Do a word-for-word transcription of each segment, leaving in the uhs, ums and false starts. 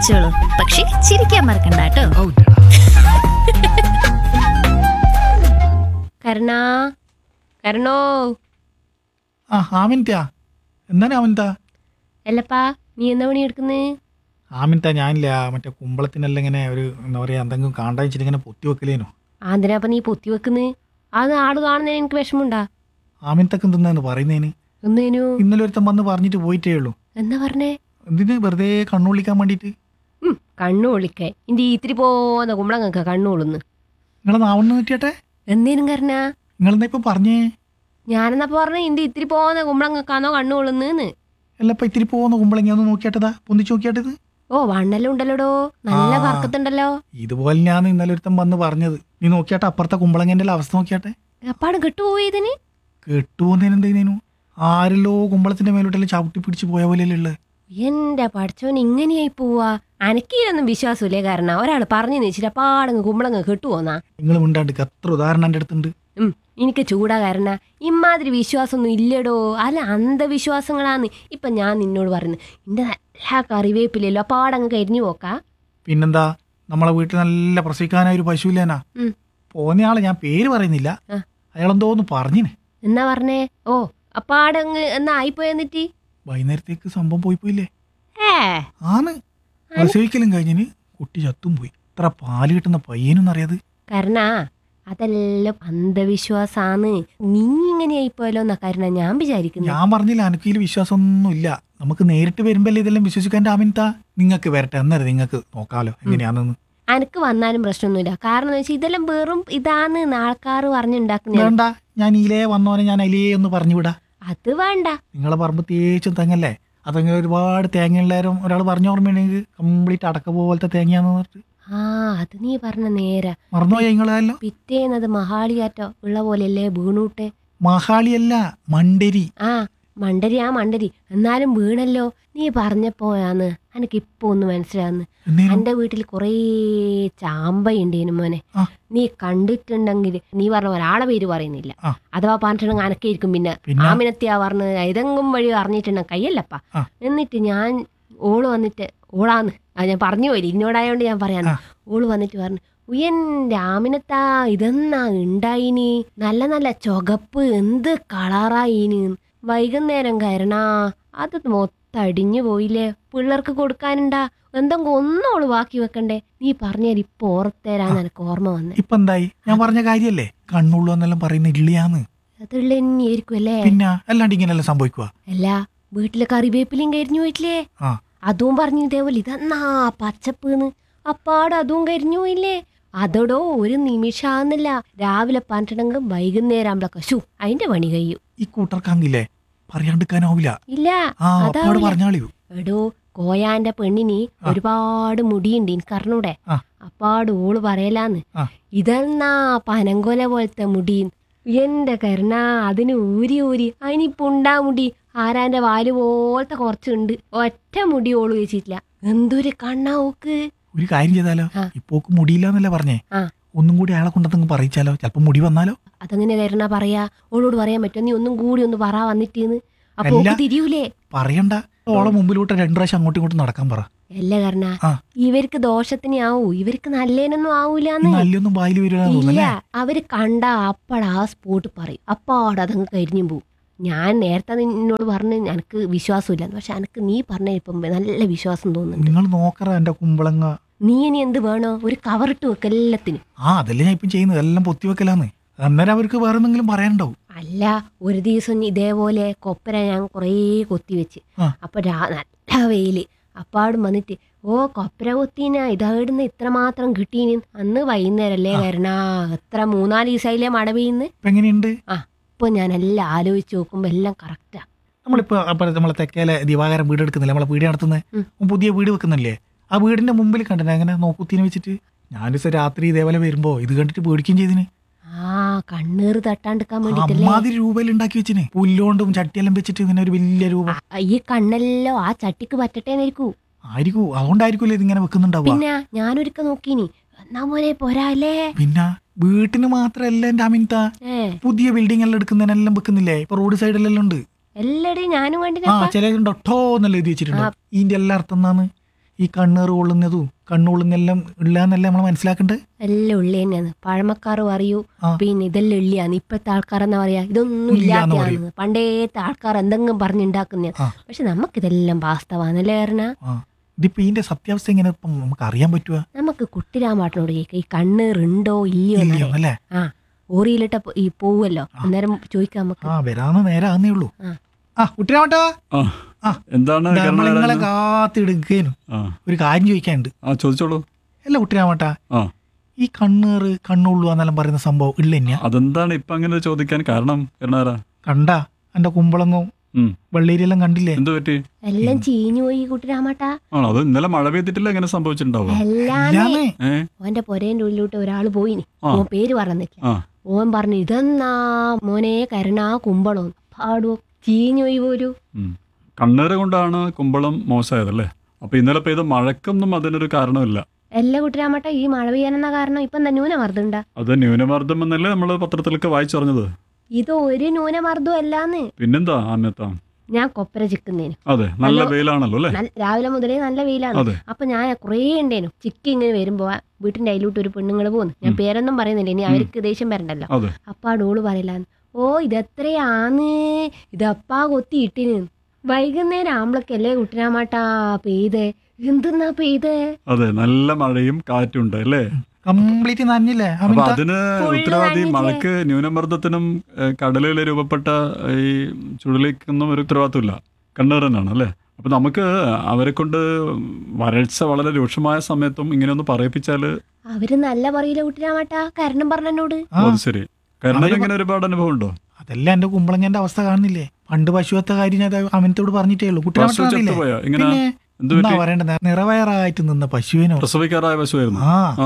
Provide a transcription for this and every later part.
കഴിച്ചോളൂ, പക്ഷെ ചിരിക്കാൻ മറക്കണ്ട കേട്ടോ. കരുണാ കരുണോ. ആ ആമിൻതാ, എന്താണ് ആമിൻതാ? അല്ലപ്പാ, നീ എന്താ പണി എടുക്കുന്നേ? ആമിൻതാ ഞാനില്ല, മറ്റേ കുമ്പളത്തിനെല്ലാം ഇങ്ങനെ ഒരു എന്താ പറയുക എന്തെങ്കിലും കാണ്ടാ വെച്ചിട്ട് ഇങ്ങനെ പൊത്തി വെക്കലേനോ. ആന്തിനാപ്പ നീ പൊത്തി വെക്കുന്നേ? അത് ആട് കാണുന്നതിന് എനിക്ക് വിഷമമുണ്ടാ? ആമിൻതക്ക് എന്തെന്നു പറയുന്നതിന്? എന്തേനു? ഇന്നലെ ഒരുത്തം വന്ന് പറഞ്ഞിട്ട് പോയിട്ടേ ഉള്ളൂ. എന്താ പറഞ്ഞേ? എന്തിന് വെറുതെ കണ്ണുള്ളിക്കാൻ വേണ്ടിയിട്ട്. ഉം കണ്ണു ഒളിക്കേ ഇന്റെ ഇത്തിരി പോന്ന കുമ്പളങ്ങക്ക കണ്ണു ഒളുന്ന്. നിങ്ങളെ നാവൊന്ന് നീട്ടിയാട്ടെ. എന്തേനും കരുണാ? നിങ്ങളെന്താ ഇപ്പം പറഞ്ഞേ? ഞാനെന്നപ്പോ പറഞ്ഞ ഇന്റെ ഇത്തിരി പോന്ന കുമ്പളങ്ങക്കാന്നോ കണ്ണു ഒളുന്ന്? എല്ലപ്പ ഇത്തിരി പോകുന്ന കുമ്പളങ്ങി ഒന്ന് നോക്കിയാട്ടതാ, പൊന്തിച്ച് നോക്കിയാട്ടത്. ഓ വണ്ണെല്ലാം ഉണ്ടല്ലോടോ, നല്ല വർക്കത്തുണ്ടല്ലോ. ഇതുപോലെ ഞാൻ ഇന്നലെ ഒരുത്തം വന്ന് പറഞ്ഞത്. നീ നോക്കിയാട്ടെ അപ്പുറത്തെ കുമ്പളങ്ങൻ്റെ അവസ്ഥ നോക്കിയാട്ടെ. എപ്പാട് കെട്ടുപോയി ഇതിന്? കെട്ടുപോകുന്നതിന് എന്തെയ്യുന്നേനു? ആരല്ലോ കുമ്പളത്തിന്റെ മേലോട്ടെല്ലാം ചവിട്ടി പിടിച്ച് പോയ പോലെയല്ലേ ഉള്ളത്. എന്റെ പഠിച്ചവൻ ഇങ്ങനെയായി പോവാ. അനക്കീരൊന്നും വിശ്വാസമില്ലേ? കാരണം ഒരാൾ പറഞ്ഞു വെച്ചിട്ട് അപ്പാടങ്ങ് കുമ്പളങ്ങ് കെട്ടുപോന്നാ. നിങ്ങൾ മിണ്ടാണ്ട് എത്ര ഉദാഹരണം എൻ്റെ അടുത്തുണ്ട്. ഉം എനിക്ക് ചൂടാ കാരണ ഇമാതിരി വിശ്വാസമൊന്നും ഇല്ലടോ. അല്ല അന്ധവിശ്വാസങ്ങളാന്ന് ഇപ്പൊ ഞാൻ നിന്നോട് പറയുന്നത്. എന്റെ നല്ല കറിവേപ്പില്ലല്ലോ അപ്പാടങ്ങ് കരിഞ്ഞു പോക്കാ. പിന്നെന്താ, നമ്മളെ വീട്ടിൽ നല്ല പ്രസവിക്കാനായ ഒരു പശുവില്ലേനാ. പോന്നയാളെ ഞാൻ പേര് പറയുന്നില്ല, അയാളെന്തോന്ന് പറഞ്ഞിന്. എന്നാ പറഞ്ഞേ? ഓ അപ്പാടങ്ങ് എന്നാ ആയിപ്പോയെന്നിട്ട് വൈകുന്നേരത്തേക്ക് സംഭവം പോയി പോയില്ലേ? ഏ ആന്ന് പ്രസവിക്കലും കഴിഞ്ഞിന് കുട്ടി ചത്തും പോയി. ഇത്ര പാല് കിട്ടുന്ന പയ്യനൊന്നറിയാത്. കരുണ അതെല്ലാം അന്ധവിശ്വാസാന്ന്. നീ ഇങ്ങനെ ആയിപ്പോയല്ലോ എന്നാ കരുണ ഞാൻ വിചാരിക്കുന്നു. ഞാൻ പറഞ്ഞില്ല എനിക്കിതിൽ വിശ്വാസമൊന്നും ഇല്ല. നമുക്ക് നേരിട്ട് വരുമ്പല്ലേ ഇതെല്ലാം വിശ്വസിക്കാൻ. ആമിൻതാ നിങ്ങൾക്ക് വരട്ടെ, അന്നേരം നിങ്ങൾക്ക് നോക്കാലോ എങ്ങനെയാണെന്ന്. അനക്ക് വന്നാലും പ്രശ്നമൊന്നുമില്ല. കാരണം എന്ന് വെച്ചാൽ ഇതെല്ലാം വെറും ഇതാന്ന് ആൾക്കാർ പറഞ്ഞുണ്ടാക്കുന്ന. വേണ്ട, ഞാൻ ഇതിലേ വന്നോനെ ഞാൻ അതിലേ ഒന്ന് പറഞ്ഞു വിടാ. അത് വേണ്ട. നിങ്ങളെ പറമ്പ് തേച്ചും തെങ്ങല്ലേ, അതങ്ങനെ ഒരുപാട് തേങ്ങയുള്ളേരം ഒരാൾ പറഞ്ഞ ഓർമ്മയുണ്ടെങ്കിൽ കംപ്ലീറ്റ് അടക്ക പോലത്തെ തേങ്ങയാന്ന് പറഞ്ഞിട്ട്. ആ അത് നീ പറഞ്ഞ നേരാ. മറന്നുപോയ നിങ്ങളല്ലോ. പിറ്റേന്നത് മഹാളിയാറ്റോ ഉള്ള പോലെയല്ലേ വീണൂട്ടെ. മഹാളിയല്ല, മണ്ടരി. ആ മണ്ടരി, ആ മണ്ടരി. എന്നാലും വീണല്ലോ. നീ പറഞ്ഞപ്പോയാന്ന് എനിക്കിപ്പോ ഒന്ന് മനസ്സിലാന്ന്. എന്റെ വീട്ടിൽ കൊറേ ചാമ്പയുണ്ടേനു മോനെ. നീ കണ്ടിട്ടുണ്ടെങ്കിൽ നീ പറഞ്ഞ ഒരാളെ പേര് പറയുന്നില്ല. അഥവാ പറഞ്ഞിട്ടുണ്ടെങ്കിൽ അനക്കായിരിക്കും. പിന്നെ ആമിനത്തിയാ പറഞ്ഞത് ഏതെങ്കിലും വഴി അറിഞ്ഞിട്ടുണ്ടെങ്കിൽ കയ്യല്ലപ്പാ. എന്നിട്ട് ഞാൻ ഓള് വന്നിട്ട് ഓളാന്ന് അത് ഞാൻ പറഞ്ഞു പോയില്ല, ഇന്നോടായോണ്ട് ഞാൻ പറയാന്ന്. ഓള് വന്നിട്ട് പറഞ്ഞു, ഉയന്റെ ആമിനത്താ ഇതെന്നാ ഉണ്ടായിനി, നല്ല നല്ല ചുവപ്പ് എന്ത് കളറായിന്. വൈകുന്നേരം കയറണാ അത് മൊത്തം അടിഞ്ഞു പോയില്ലേ. പിള്ളേർക്ക് കൊടുക്കാനുണ്ടാ എന്തെങ്കിലും ഒന്നോള് ബാക്കി വെക്കണ്ടേ. നീ പറഞ്ഞാൽ ഇപ്പൊ ഓർത്തേരാന്ന് എനിക്ക് ഓർമ്മ വന്നേ. ഇപ്പൊ എന്തായി? ഞാൻ പറഞ്ഞ കാര്യല്ലേ, കണ്ണുള്ളൂ എന്നെല്ലാം പറയുന്ന ഇള്ളിയാന്ന്. അതുള്ള തന്നെയായിരിക്കും അല്ലേ. പിന്നെ അല്ലാണ്ട് ഇങ്ങനെല്ലാം സംഭവിക്കുക. അല്ല വീട്ടിലെ കറിവേപ്പിലും കരിഞ്ഞു പോയിട്ടില്ലേ? അതും പറഞ്ഞു ഇതേപോലെ ഇതെന്നാ പച്ചപ്പ്ന്ന്. അപ്പാട് അതും കരിഞ്ഞു പോയില്ലേ. അതോടോ ഒരു നിമിഷാന്നില്ല. രാവിലെ പറഞ്ഞിട്ടുണ്ടെങ്കിൽ വൈകുന്നേരം ആകുമ്പോഴൊക്കെ ഷൂ അതിന്റെ പണി കഴിയും. ഈ കൂട്ടർക്കാങ്കില്ലേ പറയാണ്ടിരിക്കാനാവില്ല. ഇല്ല പറഞ്ഞാളിയോ എടോ, കോയാന്റെ പെണ്ണിന് ഒരുപാട് മുടിയുണ്ട് എനിക്കറിഞ്ഞൂടെ. അപ്പാട് ഓള് പറയലാന്ന്, ഇതെന്നാ പനങ്കൊല പോലത്തെ മുടി. എന്റെ കരുണ അതിന് ഊരി ഊരി അതിനിപ്പോ ഉണ്ടാ മുടി ആരാന്റെ വാല് പോലത്തെ കുറച്ചുണ്ട്. ഒറ്റ മുടി ഓള് വെച്ചിട്ടില്ല. എന്തൊരു കണ്ണാ ഓക്ക്. ഒരു കാര്യം ചെയ്താലോ, ഇപ്പോക്ക് മുടിയില്ലാന്നല്ലേ പറഞ്ഞേ, ഒന്നും കൂടി അയാളെ കൊണ്ടു പറയിച്ചാലോ, ചിലപ്പോ മുടി വന്നാലോ. അതങ്ങനെ കരുണ പറയാ? ഓളോട് പറയാൻ പറ്റുമോ? നീ ഒന്നും കൂടി ഒന്ന് പറ വന്നിട്ടേന്ന്. അപ്പൊ തിരിയൂലേ? പറയണ്ട, ഓളെ മുമ്പിലോട്ട് രണ്ടു പ്രാവശ്യം അങ്ങോട്ടും ഇങ്ങോട്ടും നടക്കാൻ പറ. അല്ല കരുണ, ഇവർക്ക് ദോഷത്തിന് ആവൂ, ഇവർക്ക് നല്ലേനൊന്നും ആവൂലെന്ന്. ഇല്ല, അവര് കണ്ട അപ്പഴ ആ സ്പോട്ട് പറയും. അപ്പാട് അതങ്ങ് കരിഞ്ഞു പോവും. ഞാൻ നേരത്തെ നിന്നോട് പറഞ്ഞ് എനിക്ക് വിശ്വാസമില്ല, പക്ഷെ എനിക്ക് നീ പറഞ്ഞ ഇപ്പം നല്ല വിശ്വാസം തോന്നുന്നു. നിങ്ങൾ നോക്കറ എന്റെ കുമ്പളങ്ങ. നീ ഇനി എന്ത് വേണോ? ഒരു കവറിട്ട് വെക്ക എല്ലാത്തിനും. ആ അതല്ലേ ഞാൻ ഇപ്പം ചെയ്യുന്നത്, എല്ലാം പൊത്തി വെക്കലാന്ന്. അന്നേരം അവർക്ക് വേറെ എന്തെങ്കിലും പറയാനുണ്ടാവും. അല്ല, ഒരു ദിവസം ഇതേപോലെ കൊപ്പര ഞാൻ കുറേ കൊത്തി വെച്ച്. അപ്പൊ നല്ല വെയില്. അപ്പാടും വന്നിട്ട് ഓ കൊപ്പര കൊത്തീന ഇതായിടുന്ന ഇത്രമാത്രം കിട്ടീന്. അന്ന് വൈകുന്നേരല്ലേ വരണ. എത്ര മൂന്നാല് ദിവസമായില്ലേ മഴ പെയ്യുന്നു. എങ്ങനെയുണ്ട്? ആ ഇപ്പൊ ഞാൻ എല്ലാം ആലോചിച്ച് നോക്കുമ്പോ എല്ലാം കറക്റ്റാ. നമ്മളിപ്പോ നമ്മളെ തെക്കേലെ ദിവാകരൻ വീട് എടുക്കുന്നില്ലേ, നമ്മളെ വീട് നടത്തുന്നത്, പുതിയ വീട് വെക്കുന്നില്ലേ, ആ വീടിന്റെ മുമ്പിൽ കണ്ടില്ല അങ്ങനെ നോക്കുത്തീനെ വെച്ചിട്ട്. ഞാനിപ്പോ രാത്രി ഇതേപോലെ വരുമ്പോ ഇത് കണ്ടിട്ട് പേടിക്കുകയും ചെയ്തിന്. ആ കണ്ണീറ് തട്ടാണ്ടിക്കാൻ വേണ്ടിട്ട് രൂപയിൽ ഉണ്ടാക്കി വെച്ചിന്, പുല്ലോണ്ടും ചട്ടിയെല്ലാം വെച്ചിട്ട് ഇങ്ങനെ ഒരു വലിയ രൂപ. ഈ കണ്ണെല്ലോ ആ ചട്ടിക്ക് പറ്റട്ടേന്നായിരിക്കൂ. ആയിരിക്കൂ, അതുകൊണ്ടായിരിക്കൂല്ലേ ഇതിങ്ങനെ വെക്കുന്നുണ്ടാവും. പിന്നെ ഞാനൊരുക്ക നോക്കീനി, എന്നാ മോനെ പോരാല്ലേ. പിന്നെ വീട്ടിന് മാത്രല്ല എന്റെ അമിൻത, പുതിയ ബിൽഡിംഗ് എല്ലാം എടുക്കുന്നതിനെല്ലാം വെക്കുന്നില്ലേ, ഇപ്പൊ റോഡ് സൈഡിലെല്ലാം ഉണ്ട്. എല്ലാടെയും ഞാനും കണ്ടിട്ട്. ആ ചിലരുണ്ട് ഒട്ടോ എന്നല്ല എഴുതി വെച്ചിട്ടുണ്ട്. ഇതിന്റെ എല്ലാ അർത്ഥം എന്നാണ്, ഈ കണ്ണേറ് കൊള്ളുന്നതും കണ്ണുകൊള്ളുന്നെല്ലാം ഇല്ലാന്നല്ലേ നമ്മൾ മനസ്സിലാക്കണ്ടേ? എല്ലാം ഉള്ളി തന്നെയാണ്. പഴമക്കാർ പറയൂ ആ. പിന്നെ ഇതെല്ലാം ഉള്ളിയാന്ന്. ഇപ്പത്തെ ആൾക്കാരെന്നാ പറയാ ഇതൊന്നും ഇല്ലാന്ന് ഇല്ലാത്തതാണ്. പണ്ടേത്തെ ആൾക്കാർ എന്തെങ്കിലും പറഞ്ഞുണ്ടാക്കുന്ന. ആ. പക്ഷെ നമുക്കിതെല്ലാം വാസ്തവാന്നല്ലേ പറഞ്ഞ. ആ ഇതിപ്പോ ഇതിന്റെ സത്യാവസ്ഥ എങ്ങനെ ഇപ്പം നമുക്ക് അറിയാൻ പറ്റുക? നമുക്ക് കുട്ടിരാമാട്ടിനോട് ചോദിക്കാം ഈ കണ്ണീറുണ്ടോ ഇല്ലയോ ഇല്ലയോ എന്നറിയാം. അല്ലേ? ആ ഓറിയിലിട്ട ഈ പോവല്ലോ അന്നേരം ചോദിക്കാം നമുക്ക്. ആ വരാന്ന് നേരെ ആന്നേ ഉള്ളൂ. ആ. ആ കുട്ടിരാമട്ടാ, ആ ആ എന്താണ് നമ്മളെ കരുണാകരൻ? കാത്തിടുക്കേനു ആ ഒരു കാര്യം ചോദിക്കാനുണ്ട്. ആ ചോദിച്ചോളൂ. അല്ല കുട്ടിരാമട്ടാ, ആ ഈ കണ്ണേറ് കണ്ണുള്ളു എന്നെല്ലാം പറയുന്ന സംഭവം ഇല്ല തന്നെയാ? അതെന്താണ് ഇപ്പൊ അങ്ങനെ ചോദിക്കാൻ കാരണം? കരുണാകര കണ്ടാ എന്റെ കുമ്പളങ്ങും ഉം വെള്ളേരിയെല്ലാം കണ്ടില്ലേ? എന്ത് പറ്റി? എല്ലാം ചീഞ്ഞു പോയി കുട്ടിരാമാട്ടാ. ആണോ? അത് ഇന്നലെ മഴ പെയ്തിട്ടില്ല എങ്ങനെ സംഭവിച്ചിട്ടുണ്ടാവുക? എല്ലാന്നേ ഇല്ലാന്നേ. ഏ ഓന്റെ പൊരേന്റെ ഉള്ളിലോട്ട് ഒരാള് പോയിനി. ആ. ഓൻ പേര് പറഞ്ഞില്ല. ആ ഓൻ പറഞ്ഞു ഇതെന്നാ മോനെ കരുണാ കുമ്പളം പാടുവോ ചീഞ്ഞു പോയി പോരൂ. ഉം കണ്ണേറ് കൊണ്ടാണ് കുമ്പളം മോശമായതല്ലേ? അപ്പൊ ഇന്നലെ പെയ്ത മഴക്കൊന്നും അതിനൊരു കാരണമില്ല. എല്ലാ കുട്ടിരാമട്ട ഈ മഴ പെയ്യാനെന്ന കാരണം ഇപ്പം എന്താ ന്യൂനമർദ്ദണ്ട? അത് ന്യൂനമർദ്ദം എന്നല്ലേ നമ്മള് പത്രത്തിലൊക്കെ വായിച്ചറിഞ്ഞത്? ഇത് ഒരു ന്യൂനമർദ്ദം അല്ലാന്ന്. പിന്നെന്താ ആമ്യത്ത? ഞാൻ കൊപ്പര ചിക്കുന്നേനു. അതെ നല്ല വെയിലാണല്ലോ അല്ലേ? നല്ല- രാവിലെ മുതലേ നല്ല വെയിലാണ്. അതെ. അപ്പൊ ഞാൻ കുറേ ഉണ്ടേനു ചിക്കി ഇങ്ങനെ വരുമ്പോ വീട്ടിന്റെ അതിലോട്ട് ഒരു പെണ്ണുങ്ങൾ പോകുന്നു. ഞാൻ പേരൊന്നും പറയുന്നില്ല, ഇനി അവർക്ക് ദേഷ്യം വരണ്ടല്ലോ. അതെ. അപ്പൊ ആ ഡോള് പറയില്ലാന്ന്. ഓ ഇതെത്രയാന്ന്, ഇതപ്പാ കൊത്തി ഇട്ടിന്. വൈകുന്നേരം ആമ്പളക്കല്ലേ കുട്ടിനാമാട്ടാ പെയ്തേ. എന്തെന്നാ പെയ്തേ? അതെ നല്ല മഴയും കാറ്റും ഉണ്ട് അല്ലേ? കംപ്ലീറ്റ് നനഞ്ഞില്ലേ? അപ്പൊ അതിന് Full ഉത്തരവാദി നനഞ്ഞില്ലേ? മഴയ്ക്ക് ന്യൂനമർദ്ദത്തിനും ഏഹ്, കടലിൽ രൂപപ്പെട്ട ഈ ചുഴലിക്കൊന്നും ഒരു ഉത്തരവാദിത്വമില്ല, കണ്ണേറനാണ് അല്ലേ? അപ്പൊ നമുക്ക് അവരെ കൊണ്ട് വരൾച്ച വളരെ രൂക്ഷമായ സമയത്തും ഇങ്ങനെയൊന്ന് പറയിപ്പിച്ചാല് അവര് നല്ല പറയില്ല കുട്ടിനാമാട്ടാ, കാരണം പറഞ്ഞോട്. ആ, അത് ശരി. കാരണം അവര് ഇങ്ങനെ ഒരുപാട് അനുഭവം ഉണ്ടോ? അതല്ല എന്റെ കുമ്പളങ്ങന്റെ അവസ്ഥ കാണുന്നില്ലേ? പണ്ട് പശുവത്തെ കാര്യം ഞാൻ അവനത്തോട് പറഞ്ഞിട്ടേ ഉള്ളൂ. പശു കുട്ടിനാമട്ടറിയില്ലേ? ചത്തുപോയോ? ഇങ്ങനെ പിന്നെ എന്ത് എന്താ പറ്റി? പറയണ്ടത്, നിറവയറായിട്ട് നിന്ന പശുവിനോ പ്രസവിക്കാറായ പശുവായിരുന്നു. ആ ആ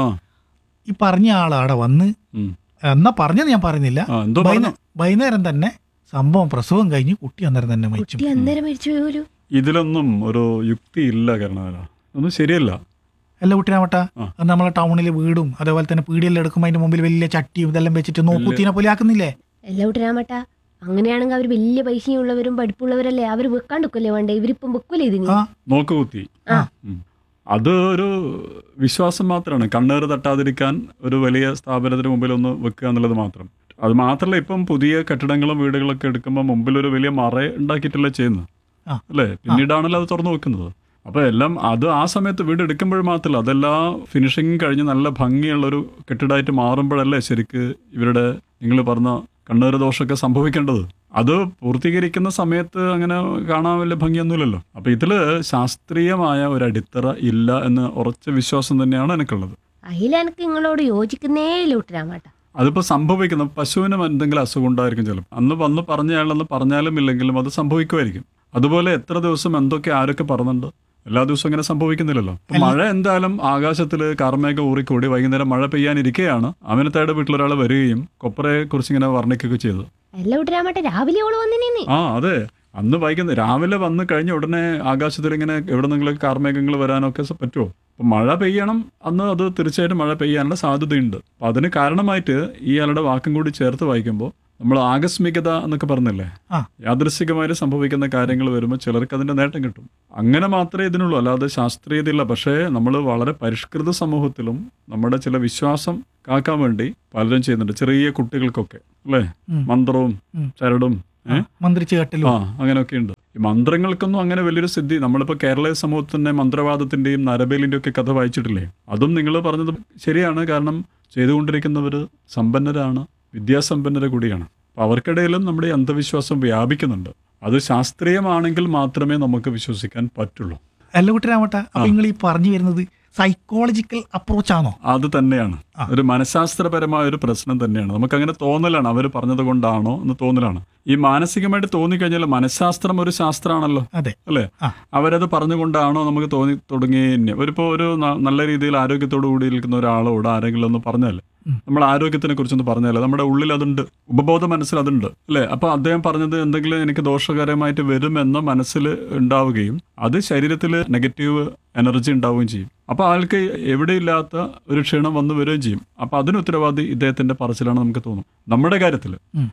ഈ പറഞ്ഞ ആളവിടെ വന്ന് ഉം. എന്നാ പറഞ്ഞത് ഞാൻ പറയുന്നില്ല. ആ, എന്തോ പറഞ്ഞു. വൈകുന്നേ- വൈകുന്നേരം തന്നെ സംഭവം പ്രസവം കഴിഞ്ഞ് കുട്ടി അന്നേരം തന്നെ മരിച്ചു. കുട്ടി അന്നേരം മരിച്ചു പോലും. ഇതിലൊന്നും ഒരു യുക്തി ഇല്ല കരുണാകര, ഒന്നും ശരിയല്ല. അല്ല കുട്ടിനാവട്ട, ആ. അത് നമ്മളെ ടൗണിലെ വീടും അതേപോലെ തന്നെ പീടിയെല്ലാം എടുക്കുമ്പോൾ അതിന്റെ മുമ്പിൽ വലിയ ചട്ടിയും ഇതെല്ലാം വെച്ചിട്ട് നോക്കുത്തീനെ പോലെ ആക്കുന്നില്ലേ? എല്ലാ കുട്ടിനാമാട്ടാ അങ്ങനെയാണെങ്കിൽ അവർ വലിയ പൈസയുള്ളവരും പഠിപ്പുള്ളവരല്ലേ, അവർ വെക്കാണ്ടിരിക്കല്ലേ വേണ്ടേ? ഇവരിപ്പം വെക്കൂലേ ഇതിന്? ആ നോക്കുകുത്തി. ആ. ഉം. അത് ഒരു വിശ്വാസം മാത്രമാണ്. കണ്ണേറ് തട്ടാതിരിക്കാൻ ഒരു വലിയ സ്ഥാപനത്തിന് മുമ്പിൽ ഒന്ന് വെക്കുക എന്നുള്ളത് മാത്രം. അത് മാത്രമല്ല, ഇപ്പം പുതിയ കെട്ടിടങ്ങളും വീടുകളൊക്കെ എടുക്കുമ്പോൾ മുമ്പിൽ ഒരു വലിയ മറ ഉണ്ടാക്കിയിട്ടല്ലേ ചെയ്യുന്നത് ആ. അല്ലേ? പിന്നീടാണല്ലോ അത് തുറന്നു വെക്കുന്നത്. അപ്പോൾ എല്ലാം അത് ആ സമയത്ത് വീട് എടുക്കുമ്പോൾ മാത്രമല്ല, അതെല്ലാം ഫിനിഷിങ് കഴിഞ്ഞ് നല്ല ഭംഗിയുള്ളൊരു കെട്ടിടമായിട്ട് മാറുമ്പോഴല്ലേ ശരിക്ക് ഇവരുടെ നിങ്ങൾ പറഞ്ഞ കണ്ണേറ് ദോഷമൊക്കെ സംഭവിക്കേണ്ടത്. അത് പൂർത്തീകരിക്കുന്ന സമയത്ത് അങ്ങനെ കാണാൻ വലിയ ഭംഗിയൊന്നുമില്ലല്ലോ. അപ്പോൾ ഇതിൽ ശാസ്ത്രീയമായ ഒരു അടിത്തറ ഇല്ല എന്ന് ഉറച്ച വിശ്വാസം തന്നെയാണ് എനിക്കുള്ളത്. അതിലെനക്ക് നിങ്ങളോട് യോജിക്കുന്നേ ഇല്ല കുട്ടിനാമാട്ടാ. അതിപ്പോൾ സംഭവിക്കുന്ന പശുവിന് എന്തെങ്കിലും അസുഖം ഉണ്ടായിരിക്കും ചിലപ്പോൾ. അന്ന് വന്ന് പറഞ്ഞയാളെന്ന് പറഞ്ഞാലും ഇല്ലെങ്കിലും അത് സംഭവിക്കുമായിരിക്കും. അതുപോലെ എത്ര ദിവസം എന്തൊക്കെ ആരൊക്കെ പറഞ്ഞിട്ടുണ്ട്, എല്ലാ ദിവസവും ഇങ്ങനെ സംഭവിക്കുന്നില്ലല്ലോ. ഇപ്പൊ മഴ എന്തായാലും ആകാശത്തിൽ കാർമേഘം ഊറിക്കൂടി വൈകുന്നേരം മഴ പെയ്യാനിരിക്കെയാണ് അമിനത്തായുടെ വീട്ടിലൊരാൾ വരികയും കൊപ്പറയെ കുറിച്ച് ഇങ്ങനെ വർണ്ണിക്കുകയൊക്കെ ചെയ്തത്. എല്ലാ കുട്ടിനാമാട്ടെ രാവിലെ ഓള് വന്നിനി. ആ അതെ, അന്ന് വൈകുന്നേരം രാവിലെ വന്ന് കഴിഞ്ഞ ഉടനെ ആകാശത്തിൽ ഇങ്ങനെ എവിടെ നിന്നെങ്കിലും കാർമേഘങ്ങൾ വരാനൊക്കെ സ- പറ്റുമോ? അപ്പം മഴ പെയ്യണം അന്ന്, അത് തീർച്ചയായിട്ടും മഴ പെയ്യാനുള്ള സാധ്യതയുണ്ട്. അപ്പം അതിന് കാരണമായിട്ട് ഇയാളുടെ വാക്കും കൂടി ചേർത്ത് വായിക്കുമ്പോൾ നമ്മൾ ആകസ്മികത എന്നൊക്കെ പറഞ്ഞില്ലേ, ആ. യാദൃശ്ചികമായിട്ട് സംഭവിക്കുന്ന കാര്യങ്ങൾ വരുമ്പോൾ ചിലർക്ക് അതിൻ്റെ നേട്ടം കിട്ടും. അങ്ങനെ മാത്രമേ ഇതിനുള്ളൂ, അല്ലാതെ ശാസ്ത്രീയതയില്ല. പക്ഷേ നമ്മൾ വളരെ പരിഷ്കൃത സമൂഹത്തിലും നമ്മുടെ ചില വിശ്വാസം കാക്കാൻ വേണ്ടി പലരും ചെയ്യുന്നുണ്ട്. ചെറിയ കുട്ടികൾക്കൊക്കെ അല്ലേ ഉം. മന്ത്രവും ഉം. ചരടും ഏ മന്ത്രിച്ച് കെട്ടലും. ആ അങ്ങനെയൊക്കെ ഉണ്ട്. ഈ മന്ത്രങ്ങൾക്കൊന്നും അങ്ങനെ വലിയൊരു സിദ്ധി, നമ്മളിപ്പോൾ കേരളീയ സമൂഹത്തിൻ്റെ മന്ത്രവാദത്തിൻ്റെയും നരബലിൻ്റെയും ഒക്കെ കഥ വായിച്ചിട്ടില്ലേ? അതും നിങ്ങൾ പറഞ്ഞത് ശരിയാണ്. കാരണം ചെയ്തുകൊണ്ടിരിക്കുന്നവർ സമ്പന്നരാണ്, വിദ്യാസമ്പന്നര കൂടിയാണ്. അപ്പോൾ അവർക്കിടയിലും നമ്മുടെ ഈ അന്ധവിശ്വാസം വ്യാപിക്കുന്നുണ്ട്. അത് ശാസ്ത്രീയമാണെങ്കിൽ മാത്രമേ നമുക്ക് വിശ്വസിക്കാൻ പറ്റുള്ളൂ. അല്ല കുട്ടിനാവട്ട, അപ്പൊ നിങ്ങൾ ഈ പറഞ്ഞു വരുന്നത് സൈക്കോളജിക്കൽ അപ്രോച്ചാണോ? അത് തന്നെയാണ്, ആ. ഒരു മനഃശാസ്ത്രപരമായ ഒരു പ്രശ്നം തന്നെയാണ്. നമുക്കങ്ങനെ തോന്നലാണ്, അവർ പറഞ്ഞത് കൊണ്ടാണോ എന്ന് തോന്നലാണ്. ഈ മാനസികമായിട്ട് തോന്നിക്കഴിഞ്ഞാൽ മനഃശാസ്ത്രം ഒരു ശാസ്ത്രമാണല്ലോ അതെ. അല്ലേ? ആ. അവരത് പറഞ്ഞുകൊണ്ടാണോ നമുക്ക് തോന്നി തുടങ്ങി. ഒരിപ്പോൾ ഒരു ന- നല്ല രീതിയിൽ ആരോഗ്യത്തോടു കൂടി നിൽക്കുന്ന ഒരാളോട് ആരെങ്കിലും ഒന്ന് പറഞ്ഞാൽ, ഉം. നമ്മൾ ആരോഗ്യത്തിനെ കുറിച്ചൊന്ന് പറഞ്ഞാൽ നമ്മുടെ ഉള്ളിൽ അതുണ്ട്, ഉപബോധ മനസ്സിൽ അതുണ്ട് അല്ലേ? അപ്പോൾ അദ്ദേഹം പറഞ്ഞത് എന്തെങ്കിലും എനിക്ക് ദോഷകരമായിട്ട് വരുമെന്ന് മനസ്സിൽ ഉണ്ടാവുകയും അത് ശരീരത്തിൽ നെഗറ്റീവ് എനർജി ഉണ്ടാവുകയും ചെയ്യും. അപ്പോൾ ആൾക്ക് എവിടെയില്ലാത്ത ഒരു ക്ഷീണം വന്നു വരികയും ചെയ്യും. അപ്പോൾ അതിന് ഉത്തരവാദി ഇദ്ദേഹത്തിൻ്റെ പറച്ചിലാണ് നമുക്ക് തോന്നും. നമ്മുടെ കാര്യത്തിൽ ഉം.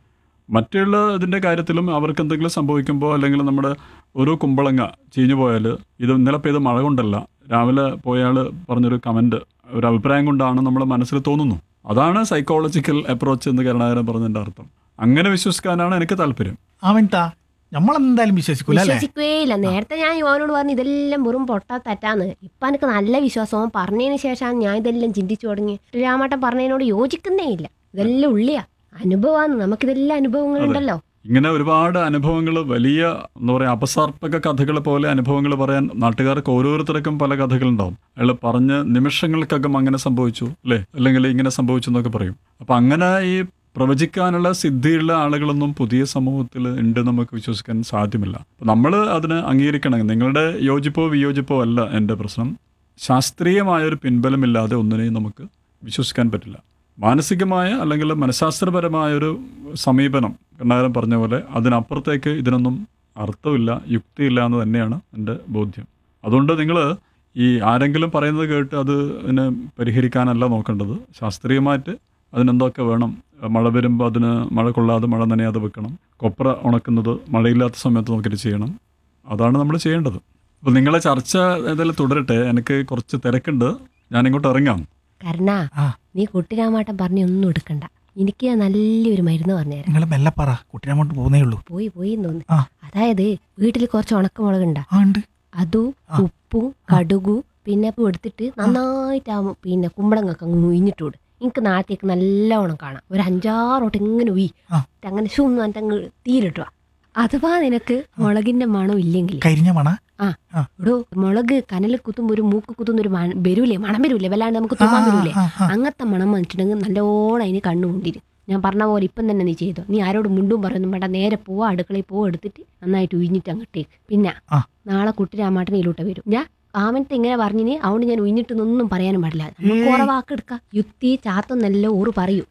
മറ്റുള്ള ഇതിൻ്റെ കാര്യത്തിലും അവർക്ക് എന്തെങ്കിലും സംഭവിക്കുമ്പോൾ അല്ലെങ്കിൽ നമ്മുടെ ഒരു കുമ്പളങ്ങ ചീഞ്ഞു പോയാൽ ഇത് ഇന്നലെ പെയ്ത മഴ കൊണ്ടല്ല, രാവിലെ പോയാൽ പറഞ്ഞൊരു കമൻറ്റ്, ഒരു അഭിപ്രായം കൊണ്ടാണ് നമ്മുടെ മനസ്സിൽ തോന്നുന്നു. അതാണ് സൈക്കോളജിക്കൽ അപ്രോച്ച് എന്ന് കരുണാകരൻ പറഞ്ഞതിൻ്റെ അർത്ഥം. അങ്ങനെ വിശ്വസിക്കാനാണ് എനിക്ക് താല്പര്യം. അവൻതാ നമ്മളെന്തായാലും വിശ്വസിക്കൂല അല്ലേ? വിശ്വസിക്കുകേ ഇല്ല. നേരത്തെ ഞാൻ യുവാനോട് പറഞ്ഞു ഇതെല്ലാം വെറും പൊട്ടാ തെറ്റാന്ന്. ഇപ്പൊ എനിക്ക് നല്ല വിശ്വാസം പറഞ്ഞതിന് ശേഷമാണ് ഞാൻ ഇതെല്ലാം ചിന്തിച്ചു തുടങ്ങി. രാമേട്ടൻ പറഞ്ഞതിനോട് യോജിക്കുന്നേ ഇല്ല. ഇതെല്ലാം ഉള്ളിയാ അനുഭവമാണ്. നമുക്കിതെല്ലാം അനുഭവങ്ങളുണ്ടല്ലോ. ഇങ്ങനെ ഒരുപാട് അനുഭവങ്ങൾ, വലിയ എന്താ പറയുക അപസർപ്പക കഥകൾ പോലെ അനുഭവങ്ങൾ പറയാൻ നാട്ടുകാർക്ക് ഓരോരുത്തർക്കും പല കഥകളുണ്ടാവും. അയാൾ പറഞ്ഞ് നിമിഷങ്ങൾക്കകം അങ്ങനെ സംഭവിച്ചു അല്ലേ, അല്ലെങ്കിൽ ഇങ്ങനെ സംഭവിച്ചു എന്നൊക്കെ പറയും. അപ്പം അങ്ങനെ ഈ പ്രവചിക്കാനുള്ള സിദ്ധിയുള്ള ആളുകളൊന്നും പുതിയ സമൂഹത്തിൽ ഉണ്ട് നമുക്ക് വിശ്വസിക്കാൻ സാധ്യമല്ല. അപ്പം നമ്മൾ അതിന് അംഗീകരിക്കണം. നിങ്ങളുടെ യോജിപ്പോ വിയോജിപ്പോ അല്ല എൻ്റെ പ്രശ്നം. ശാസ്ത്രീയമായൊരു പിൻബലമില്ലാതെ ഒന്നിനെയും നമുക്ക് വിശ്വസിക്കാൻ പറ്റില്ല. മാനസികമായ അല്ലെങ്കിൽ മനഃശാസ്ത്രപരമായൊരു സമീപനം കണ്ണാരം പറഞ്ഞ പോലെ അതിനപ്പുറത്തേക്ക് ഇതിനൊന്നും അർത്ഥമില്ല, യുക്തിയില്ല എന്ന് തന്നെയാണ് എൻ്റെ ബോധ്യം. അതുകൊണ്ട് നിങ്ങൾ ഈ ആരെങ്കിലും പറയുന്നത് കേട്ട് അത് അതിനെ പരിഹരിക്കാനല്ല നോക്കേണ്ടത്. ശാസ്ത്രീയമായിട്ട് അതിനെന്തൊക്കെ വേണം, മഴ വരുമ്പോൾ അതിന് മഴ കൊള്ളാതെ മഴ നനയാതെ വെക്കണം, കൊപ്ര ഉണക്കുന്നത് മഴയില്ലാത്ത സമയത്ത് നോക്കിയിട്ട് ചെയ്യണം. അതാണ് നമ്മൾ ചെയ്യേണ്ടത്. അപ്പോൾ നിങ്ങളെ ചർച്ച ഏതായാലും തുടരട്ടെ. എനിക്ക് കുറച്ച് തിരക്കുണ്ട്, ഞാനിങ്ങോട്ട് ഇറങ്ങാം. കരുണ, നീ കുട്ടിരാമാട്ടം പറഞ്ഞ ഒന്നും എടുക്കണ്ട. എനിക്ക് നല്ലൊരു മരുന്ന് പറഞ്ഞുതരാം. നിങ്ങൾ മെല്ലെ പറ, കുട്ടിരാമോട്ട് പോകുന്നേ ഉള്ളൂ. പോയി പോയി തോന്നി. അതായത് വീട്ടിൽ കുറച്ച് ഉണക്കമുളകുണ്ടാ, അതും ഉപ്പും കടുകും പിന്നെ എടുത്തിട്ട് നന്നായിട്ടാകും പിന്നെ കുമ്പളങ്ങൊക്കെ അങ്ങ് ഉയിഞ്ഞിട്ടോട്. എനിക്ക് നാളത്തേക്ക് നല്ലവണ്ണം കാണാം. ഒരു അഞ്ചാറോട്ട് ഇങ്ങനെ ഉയി അങ്ങനെ ഷൂന്ന് പറഞ്ഞിട്ട് അങ്ങ് തീരിട്ടുക. അഥവാ നിനക്ക് മുളകിന്റെ മണം ഇല്ലെങ്കിൽ കരിഞ്ഞ മണ ആ ഇടോ മുളക് കനലിൽ കുത്തുമ്പോ ഒരു മൂക്ക് കുത്തുന്ന ഒരു വരൂലേ, മണം വരൂലേ, വല്ലാണ്ട് നമുക്ക് തുമ്മാൻ വരൂലേ, അങ്ങനത്തെ മണം വന്നിട്ടുണ്ടെങ്കിൽ നല്ലോണം അതിന് കണ്ണുകൊണ്ടിരും. ഞാൻ പറഞ്ഞ പോലെ ഇപ്പം തന്നെ നീ ചെയ്തോ. നീ ആരോട് മുണ്ടും പറയുന്നു വേണ്ട, നേരെ പോവാ അടുക്കളയിൽ പോവാ, എടുത്തിട്ട് നന്നായിട്ട് ഉയിഞ്ഞിട്ട് അങ്ങോട്ടേക്ക്. പിന്നെ നാളെ കുട്ടി രാമാട്ടൻ ഇതിലോട്ട് വരും. ഞാൻ ആമനത്തെ ഇങ്ങനെ പറഞ്ഞിന്, അതുകൊണ്ട് ഞാൻ ഉയിഞ്ഞിട്ടൊന്നും പറയാനും പാടില്ല. നമുക്ക് കുറെ വാക്കെടുക്കാം. യുക്തി ചാത്തം നല്ല ഊറ് പറയൂ.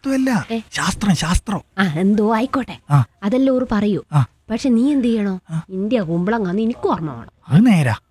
ശാസ്ത്രം ശാസ്ത്രം ആ എന്തോ ആയിക്കോട്ടെ, അതെല്ലാം ഊറ് പറയൂ. പക്ഷെ നീ എന്ത് ചെയ്യണോ, ഇന്ത്യ കുമ്പളങ്ങാന്ന് എനിക്ക് ഓർമ്മ വേണം. അത് നേരാ.